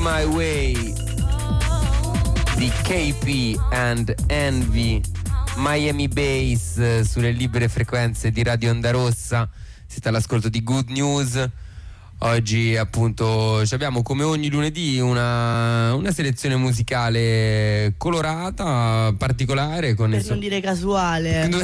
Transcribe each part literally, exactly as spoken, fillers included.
My Way di K P and Envy, Miami Bass, sulle libere frequenze di Radio Onda Rossa. Siete all'ascolto di Good News. Oggi appunto abbiamo, come ogni lunedì, una, una selezione musicale colorata, particolare, con per non dire casuale. non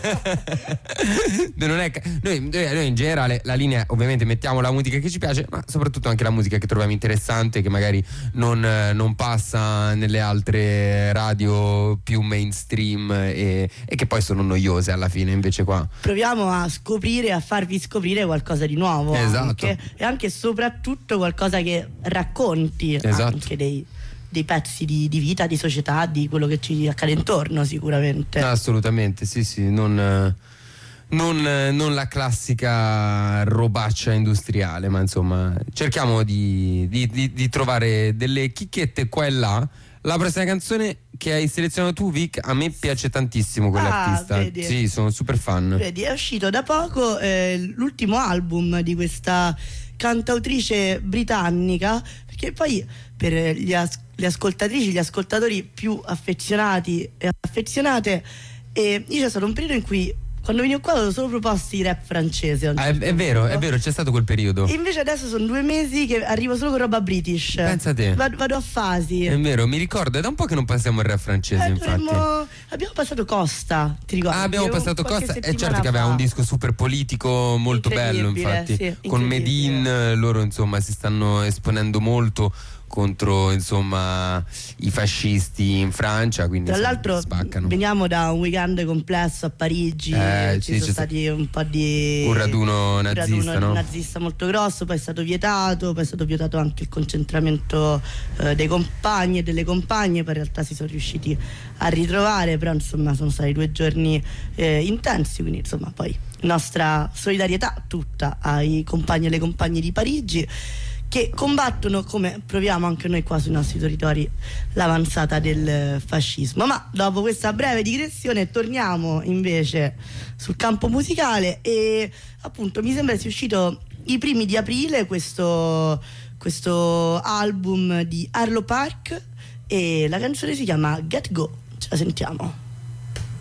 è, noi, noi in generale la linea, ovviamente mettiamo la musica che ci piace, ma soprattutto anche la musica che troviamo interessante, che magari non, non passa nelle altre radio più mainstream e, e che poi sono noiose alla fine. Invece qua proviamo a scoprire, a farvi scoprire qualcosa di nuovo. Esatto. Anche, e anche e soprattutto qualcosa che racconti, esatto, anche dei, dei pezzi di, di vita, di società, di quello che ci accade intorno, sicuramente. Assolutamente, sì, sì, non, non, non la classica robaccia industriale, ma insomma cerchiamo di, di, di, di trovare delle chicchette qua e là. La prossima canzone che hai selezionato tu, Vic, a me piace tantissimo quell'artista. Ah, vedi. Sì, sono super fan. Vedi, è uscito da poco eh, l'ultimo album di questa cantautrice britannica, perché poi per gli as- le ascoltatrici, gli ascoltatori più affezionati e affezionate, e io c'è stato un periodo in cui quando venivo qua avevo solo proposti di rap francese. Ah, è, è vero, è vero, c'è stato quel periodo. E invece adesso sono due mesi che arrivo solo con roba british. Pensa a te. Vado, vado a fasi. È vero, mi ricordo, è da un po' che non passiamo il rap francese, Eh, infatti. dovremmo- Abbiamo passato Costa, ti ricordi? Ah, abbiamo Un- passato qualche Costa, e settimana certo che aveva fa. un disco super politico molto bello, Incredibile, infatti. sì, Con incredibile. Medin loro insomma si stanno esponendo molto contro insomma i fascisti in Francia, quindi Tra insomma, l'altro spaccano. veniamo da un weekend complesso a Parigi, Eh, ci sì, sono c'è stati un po' di un raduno un nazista, raduno no? nazista molto grosso, poi è stato vietato, poi è stato vietato anche il concentramento eh, dei compagni e delle compagne, poi in realtà si sono riusciti a ritrovare, però insomma sono stati due giorni eh, intensi, quindi insomma poi nostra solidarietà tutta ai compagni e alle compagne di Parigi, che combattono, come proviamo anche noi qua sui nostri territori, l'avanzata del fascismo. Ma dopo questa breve digressione torniamo invece sul campo musicale, e appunto mi sembra sia uscito i primi di aprile questo, questo album di Arlo Park, e la canzone si chiama Get Go. Ce la sentiamo.